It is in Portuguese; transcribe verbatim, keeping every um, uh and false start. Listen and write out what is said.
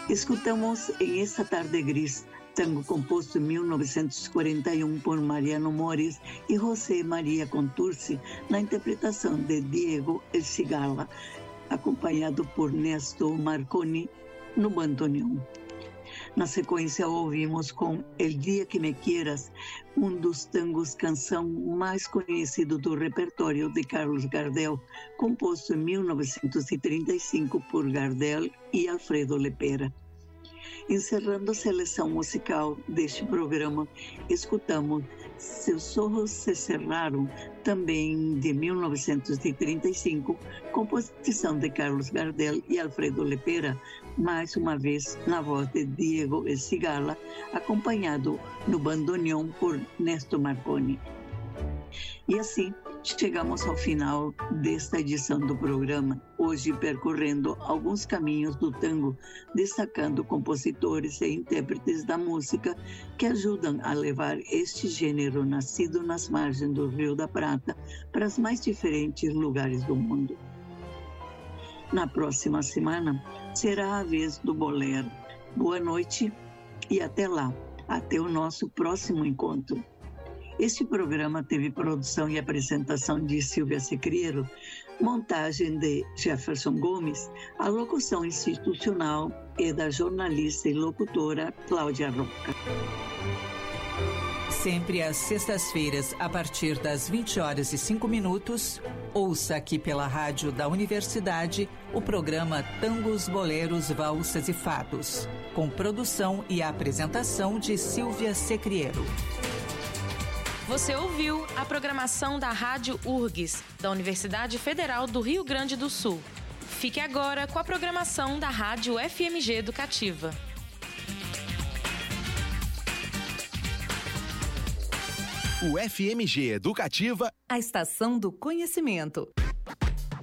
Escutamos em Esta Tarde Gris, tango composto em mil novecentos e quarenta e um por Mariano Mores e José Maria Contursi, na interpretação de Diego El Cigala, acompanhado por Néstor Marconi no bandoneon. Na sequência, ouvimos com El Dia Que Me Quieras, um dos tangos canção mais conhecido do repertório de Carlos Gardel, composto em mil novecentos e trinta e cinco por Gardel e Alfredo Lepera. Encerrando a seleção musical deste programa, escutamos Seus Ojos Se Cerraram, também de mil novecentos e trinta e cinco, composição de Carlos Gardel e Alfredo Lepera, mais uma vez na voz de Diego El Cigala, acompanhado no bandoneon por Néstor Marconi. E assim, chegamos ao final desta edição do programa, hoje percorrendo alguns caminhos do tango, destacando compositores e intérpretes da música que ajudam a levar este gênero nascido nas margens do Rio da Prata para os mais diferentes lugares do mundo. Na próxima semana será a vez do bolero. Boa noite e até lá, até o nosso próximo encontro. Este programa teve produção e apresentação de Silvia Secreiro, montagem de Jefferson Gomes, a locução institucional é da jornalista e locutora Cláudia Roca. Sempre às sextas-feiras, a partir das vinte horas e cinco minutos, ouça aqui pela rádio da Universidade o programa Tangos, Boleros, Valsas e Fados, com produção e apresentação de Silvia Secreiro. Você ouviu a programação da Rádio U R G S, da Universidade Federal do Rio Grande do Sul. Fique agora com a programação da Rádio F M G Educativa. O F M G Educativa, a estação do conhecimento.